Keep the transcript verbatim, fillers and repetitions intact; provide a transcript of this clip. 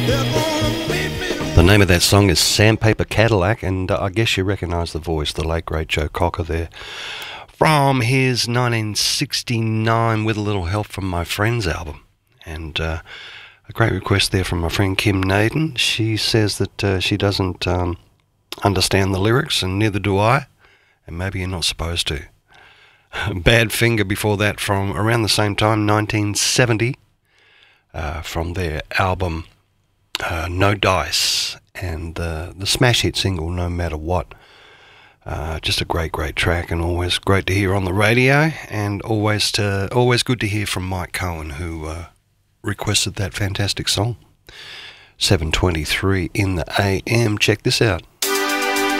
The name of that song is Sandpaper Cadillac, and uh, I guess you recognise the voice, the late great Joe Cocker there, from his nineteen sixty-nine With a Little Help from My Friends album. And uh, a great request there from my friend Kim Naden. She says that uh, she doesn't um, understand the lyrics, and neither do I, and maybe you're not supposed to. Badfinger before that, from around the same time, nineteen seventy, uh, from their album uh, No Dice, and uh, the smash hit single No Matter What. Uh, just a great, great track, and always great to hear on the radio, and always to, always good to hear from Mike Cohen, who uh, requested that fantastic song. seven twenty-three in the A M. Check this out.